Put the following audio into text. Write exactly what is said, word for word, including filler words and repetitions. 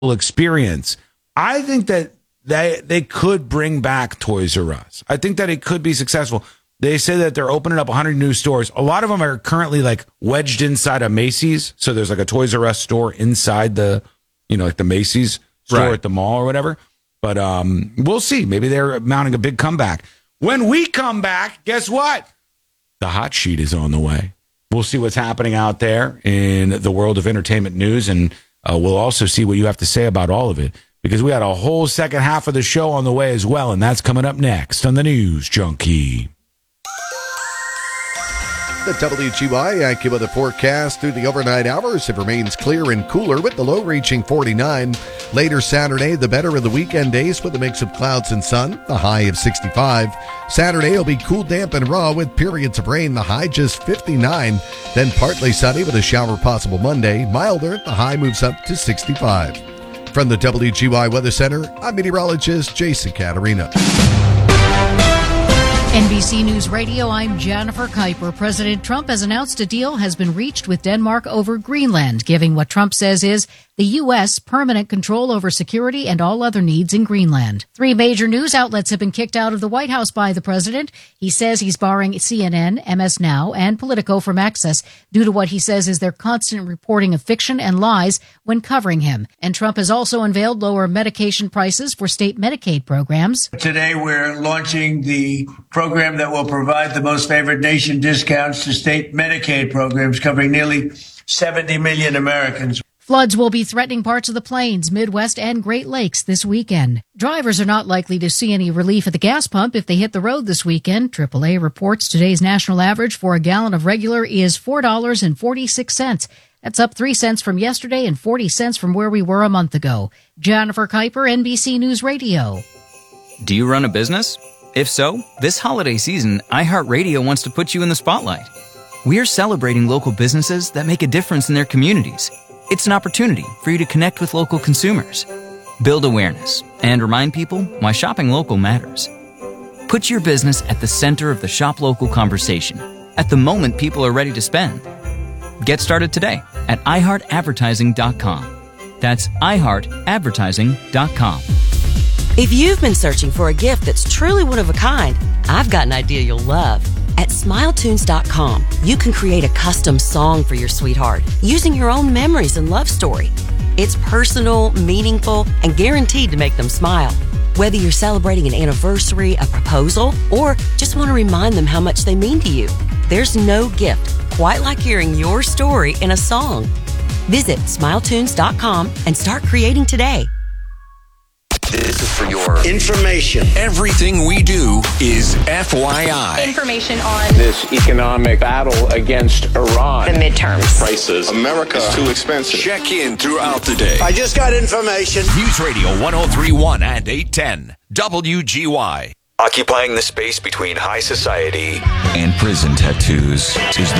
experience. I think that they they could bring back Toys R Us. I think that it could be successful. They say that they're opening up one hundred new stores. A lot of them are currently like wedged inside a Macy's. So there's like a Toys R Us store inside the, you know, like the Macy's store right. at the mall or whatever. But um, we'll see. Maybe they're mounting a big comeback. When we come back, guess what? The hot sheet is on the way. We'll see what's happening out there in the world of entertainment news. And uh, we'll also see what you have to say about all of it. Because we got a whole second half of the show on the way as well. And that's coming up next on the News Junkie. The W G Y AccuWeather forecast through the overnight hours. It remains clear and cooler with the low reaching forty-nine. Later Saturday, the better of the weekend days with a mix of clouds and sun, the high of sixty-five. Saturday will be cool, damp, and raw with periods of rain, the high just fifty-nine. Then partly sunny with a shower possible Monday. Milder, the high moves up to sixty-five. From the W G Y Weather Center, I'm meteorologist Jason Caterina. N B C News Radio, I'm Jennifer Kuiper. President Trump has announced a deal has been reached with Denmark over Greenland, giving what Trump says is the U S permanent control over security and all other needs in Greenland. Three major news outlets have been kicked out of the White House by the president. He says he's barring C N N, M S Now, and Politico from access due to what he says is their constant reporting of fiction and lies when covering him. And Trump has also unveiled lower medication prices for state Medicaid programs. Today we're launching the program that will provide the most favored nation discounts to state Medicaid programs covering nearly seventy million Americans. Floods will be threatening parts of the Plains, Midwest, and Great Lakes this weekend. Drivers are not likely to see any relief at the gas pump if they hit the road this weekend. triple A reports today's national average for a gallon of regular is four dollars and forty-six cents. That's up three cents from yesterday and forty cents from where we were a month ago. Jennifer Kuiper, N B C News Radio. Do you run a business? If so, this holiday season, iHeartRadio wants to put you in the spotlight. We're celebrating local businesses that make a difference in their communities. It's an opportunity for you to connect with local consumers, build awareness, and remind people why shopping local matters. Put your business at the center of the shop local conversation at the moment people are ready to spend. Get started today at i heart advertising dot com. That's i heart advertising dot com. If you've been searching for a gift that's truly one of a kind, I've got an idea you'll love. At smile tunes dot com, you can create a custom song for your sweetheart using your own memories and love story. It's personal, meaningful, and guaranteed to make them smile. Whether you're celebrating an anniversary, a proposal, or just want to remind them how much they mean to you, there's no gift quite like hearing your story in a song. Visit smile tunes dot com and start creating today. This is for your information. Everything we do is F Y I. Information on this economic battle against Iran. The midterms. Prices. America is too expensive. Check in throughout the day. I just got information. News Radio one oh three point one and eight ten. W G Y. Occupying the space between high society and prison tattoos is the